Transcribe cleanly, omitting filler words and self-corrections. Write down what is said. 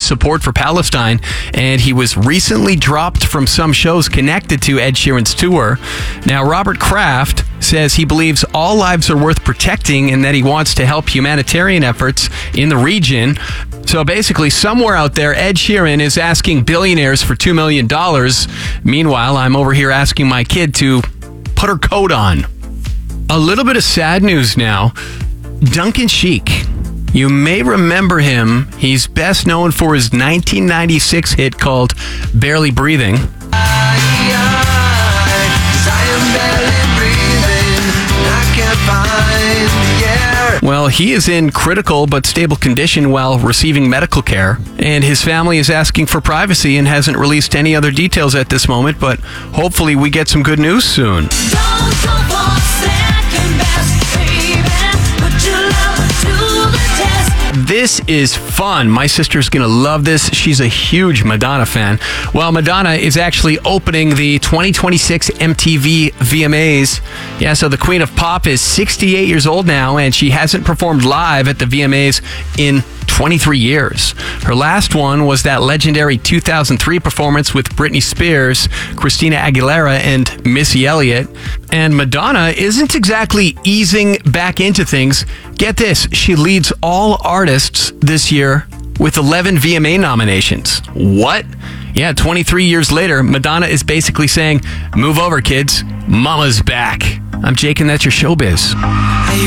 support for Palestine, and he was recently dropped from some shows connected to Ed Sheeran's tour. Now, Robert Kraft says he believes all lives are worth protecting and that he wants to help humanitarian efforts in the region. So basically, somewhere out there, Ed Sheeran is asking billionaires for $2 million. Meanwhile, I'm over here asking my kid to put her coat on. A little bit of sad news now. Duncan Sheik. You may remember him. He's best known for his 1996 hit called Barely Breathing. Well, he is in critical but stable condition while receiving medical care, and his family is asking for privacy and hasn't released any other details at this moment, but hopefully we get some good news soon. Don't go for second best, baby. Put your love to the test. This is fun. My sister's going to love this. She's a huge Madonna fan. Well, Madonna is actually opening the 2026 MTV VMAs. Yeah, so the Queen of Pop is 68 years old now, and she hasn't performed live at the VMAs in 23 years. Her last one was that legendary 2003 performance with Britney Spears, Christina Aguilera, and Missy Elliott. And Madonna isn't exactly easing back into things. Get this, she leads all artists this year with 11 VMA nominations. What? Yeah, 23 years later, Madonna is basically saying, move over, kids. Mama's back. I'm Jake, and that's your showbiz.